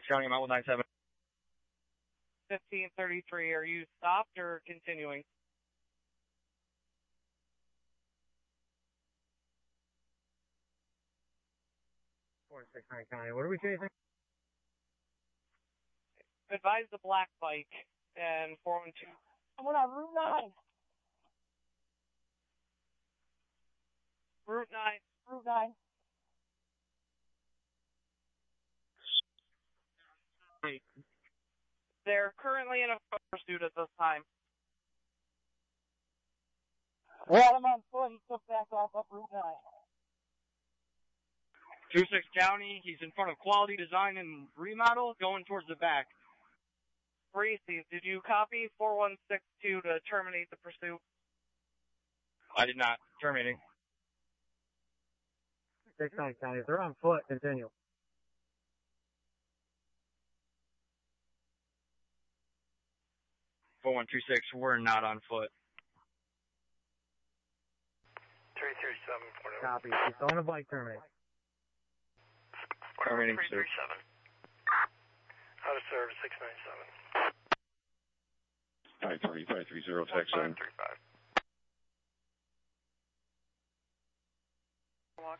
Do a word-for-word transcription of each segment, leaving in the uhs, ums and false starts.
six County, I'm out with nine seven. fifteen thirty-three, are you stopped or continuing? four six nine County, what are we chasing? Advise the black bike and four one two. Someone on Route nine. Route nine. Route nine. They're currently in a pursuit at this time. We had him on foot. He took back off up Route nine. two six County, he's in front of Quality Design and Remodel, going towards the back. Reese, did you copy four one six two to terminate the pursuit? I did not. Terminating. six nine County, if they're on foot, continue. four one two six, we're not on foot. three three seven, four Copy. He's on a bike, terminate. Terminating three three seven. Out of service, six nine seven. five three five three zero, text seven. five three five. Walk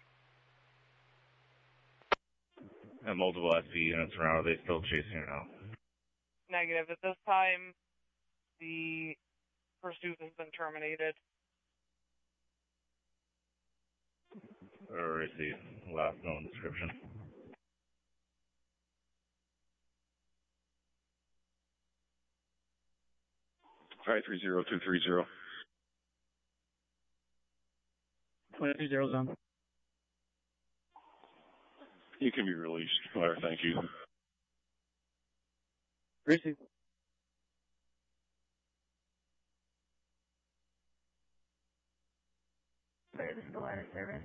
in. Have multiple S P units around. Are they still chasing her now? Negative. At this time, the pursuit has been terminated. Or is the last known description? five three zero two three zero. twenty-two zero zone. You can be released. Fire, thank you. Receive. Clear the still out of service.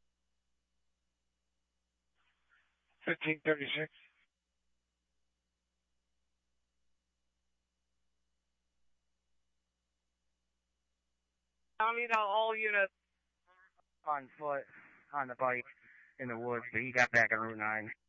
fifteen thirty-six. I need all units. On foot, on the bike, in the woods, but he got back on Route nine.